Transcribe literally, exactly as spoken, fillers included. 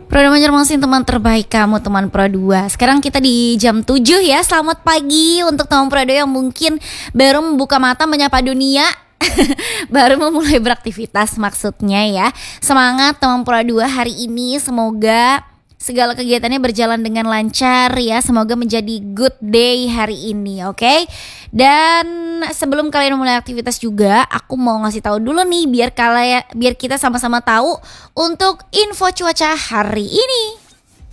Pro Banjarmasin, teman terbaik kamu, teman Pro dua. Sekarang kita di jam tujuh ya. Selamat pagi untuk teman Pro dua yang mungkin baru membuka mata menyapa dunia. Baru memulai beraktivitas maksudnya ya. Semangat teman Pro dua hari ini, semoga segala kegiatannya berjalan dengan lancar ya. Semoga menjadi good day hari ini, oke? Okay? Dan sebelum kalian memulai aktivitas juga, aku mau ngasih tahu dulu nih biar kalian biar kita sama-sama tahu untuk info cuaca hari ini.